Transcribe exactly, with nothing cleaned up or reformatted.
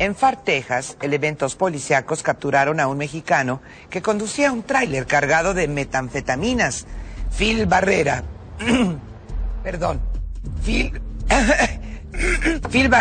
En Far, Texas, elementos policíacos capturaron a un mexicano que conducía un tráiler cargado de metanfetaminas. Phil Barrera. Perdón. Phil... Phil Barrera.